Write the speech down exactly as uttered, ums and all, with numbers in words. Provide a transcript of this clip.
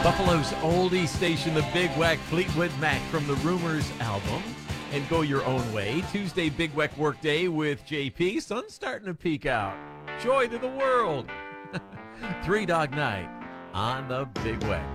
Buffalo's oldie station, the Big Wack Fleetwood Mac from the Rumors album. And Go Your Own Way. Tuesday, Big Wack Workday with J P. Sun's starting to peek out. Joy to the world. Three Dog Night on the Big Wack.